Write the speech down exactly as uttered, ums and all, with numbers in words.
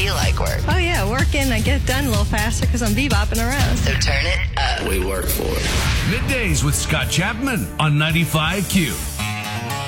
you like work. Oh, yeah, working. I get it done a little faster because I'm bebopping around. So turn it up. We work for it. Middays with Scott Chapman on ninety-five Q.